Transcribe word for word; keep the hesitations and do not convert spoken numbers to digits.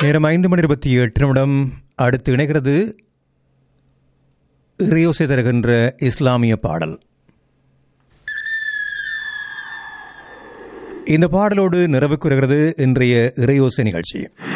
நேரம் ஐந்து மணி இருபத்தி எட்டு நிமிடம். அடுத்து இணைகிறது இறையோசை தருகின்ற இஸ்லாமிய பாடல். இந்த பாடலோடு நிறைவு கூறுகிறது இன்றைய இறையோசை நிகழ்ச்சி.